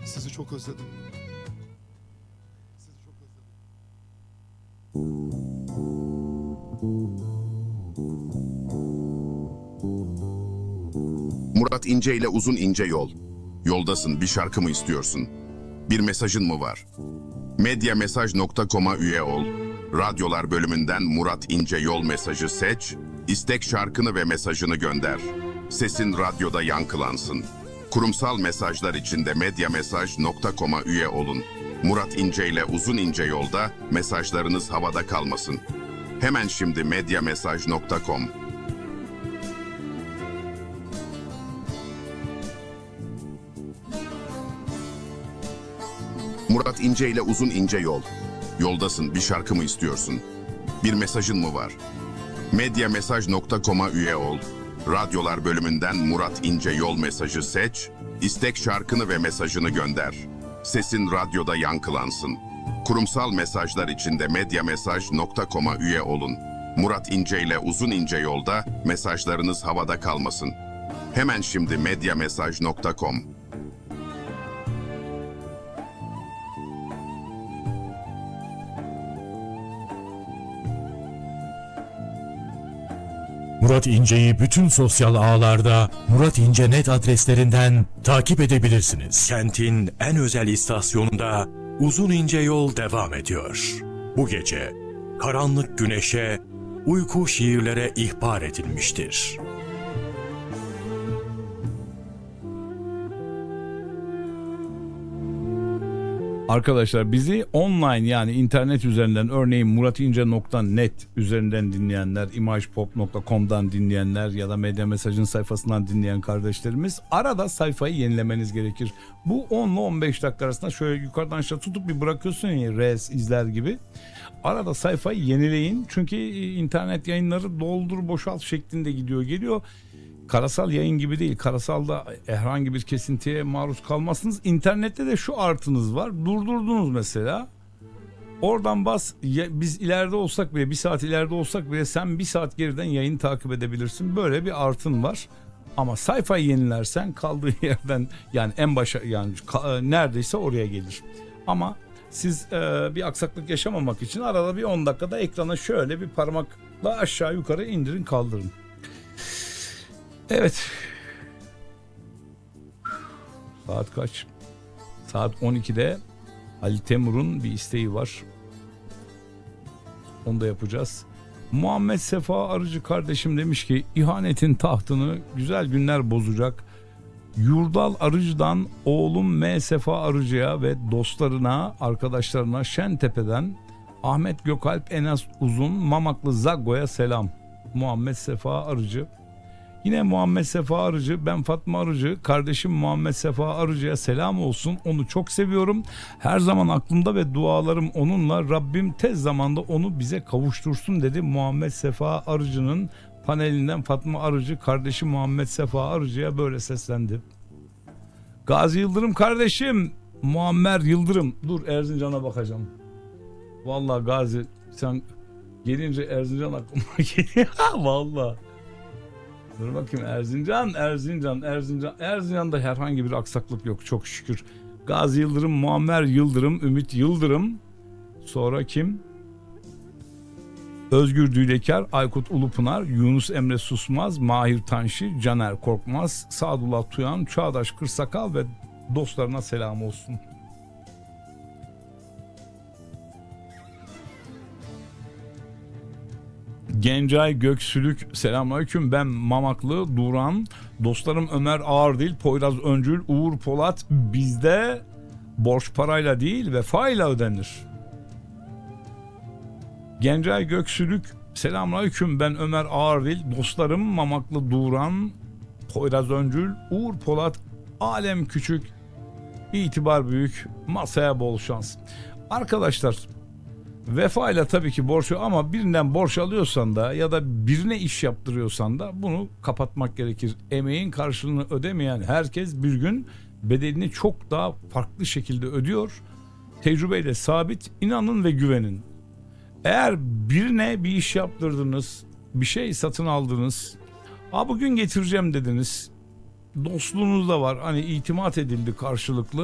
Sizi çok özledim. Sizi çok özledim. Murat İnce ile Uzun İnce Yol. Yoldasın, bir şarkı mı istiyorsun? Bir mesajın mı var? Medyamesaj.com'a üye ol. Radyolar bölümünden Murat İnce Yol mesajı seç. İstek şarkını ve mesajını gönder. Sesin radyoda yankılansın. Kurumsal mesajlar için de medyamesaj.com'a üye olun. Murat İnce ile Uzun İnce Yolda mesajlarınız havada kalmasın. Hemen şimdi medyamesaj.com. Murat İnce ile Uzun İnce Yol. Yoldasın, bir şarkı mı istiyorsun? Bir mesajın mı var? Medyamesaj.com'a üye ol. Radyolar bölümünden Murat İnce Yol mesajı seç. İstek şarkını ve mesajını gönder. Sesin radyoda yankılansın. Kurumsal mesajlar için de medyamesaj.com'a üye olun. Murat İnce ile Uzun İnce Yolda mesajlarınız havada kalmasın. Hemen şimdi medyamesaj.com. Murat İnce'yi bütün sosyal ağlarda Murat İnce Net adreslerinden takip edebilirsiniz. Kentin en özel istasyonunda Uzun İnce Yol devam ediyor. Bu gece karanlık güneşe, uyku şiirlere ihbar edilmiştir. Arkadaşlar bizi online yani internet üzerinden örneğin muratince.net üzerinden dinleyenler, imajpop.com'dan dinleyenler ya da Medya Mesaj'ın sayfasından dinleyen kardeşlerimiz arada sayfayı yenilemeniz gerekir. Bu 10 ile 15 dakika arasında şöyle yukarıdan aşağı tutup bir bırakıyorsun ya res izler gibi. Arada sayfayı yenileyin çünkü internet yayınları doldur boşalt şeklinde gidiyor geliyor. Karasal yayın gibi değil. Karasalda herhangi bir kesintiye maruz kalmazsınız. İnternette de şu artınız var. Durdurdunuz mesela. Oradan bas. Biz ileride olsak bile, bir saat ileride olsak bile sen bir saat geriden yayını takip edebilirsin. Böyle bir artın var. Ama sayfayı yenilersen kaldığı yerden yani en başa yani neredeyse oraya gelir. Ama siz bir aksaklık yaşamamak için arada bir 10 dakikada ekrana şöyle bir parmakla aşağı yukarı indirin kaldırın. Evet. Saat kaç? Saat 12'de Ali Temur'un bir isteği var. Onu da yapacağız. Muhammed Sefa Arıcı kardeşim demiş ki ihanetin tahtını güzel günler bozacak. Yurdal Arıcı'dan oğlum M. Sefa Arıcı'ya ve dostlarına, arkadaşlarına Şentepe'den Ahmet Gökalp Enes Uzun Mamaklı Zaggo'ya selam. Muhammed Sefa Arıcı. Yine Muhammed Sefa Arıcı, ben Fatma Arıcı, kardeşim Muhammed Sefa Arıcı'ya selam olsun. Onu çok seviyorum. Her zaman aklımda ve dualarım onunla. Rabbim tez zamanda onu bize kavuştursun dedi. Muhammed Sefa Arıcı'nın panelinden Fatma Arıcı, kardeşim Muhammed Sefa Arıcı'ya böyle seslendi. Gazi Yıldırım kardeşim, Muammer Yıldırım. Dur Erzincan'a bakacağım. Vallahi Gazi sen gelince Erzincan aklıma geliyor. Vallahi. Dur bakayım Erzincan'da herhangi bir aksaklık yok çok şükür. Gazi Yıldırım, Muammer Yıldırım, Ümit Yıldırım. Sonra kim? Özgür Dülekar, Aykut Ulupınar, Yunus Emre Susmaz, Mahir Tanşi, Caner Korkmaz, Sadullah Tuyan, Çağdaş Kırsakal ve dostlarına selam olsun. Gencay Göksülük selamünaleyküm, ben Mamaklı Duran, dostlarım Ömer Ağırdil, Poyraz Öncül, Uğur Polat, bizde borç parayla değil vefayla ödenir. Gencay Göksülük selamünaleyküm, ben Ömer Ağırdil, dostlarım Mamaklı Duran, Poyraz Öncül, Uğur Polat, alem küçük, itibar büyük, masaya bol şans. Arkadaşlar vefayla tabii ki borç ama birinden borç alıyorsan da ya da birine iş yaptırıyorsan da bunu kapatmak gerekir. Emeğin karşılığını ödemeyen herkes bir gün bedelini çok daha farklı şekilde ödüyor. Tecrübeyle sabit, inanın ve güvenin. Eğer birine bir iş yaptırdınız, bir şey satın aldınız, bugün getireceğim dediniz, dostluğunuz da var, hani itimat edildi karşılıklı.